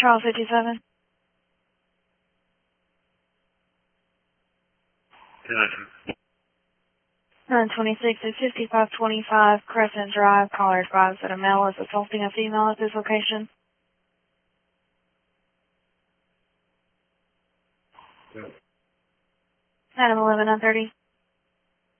Charles 57. 926 is 5525 Crescent Drive. Caller advised that a male is assaulting a female at this location. Adam 11 930.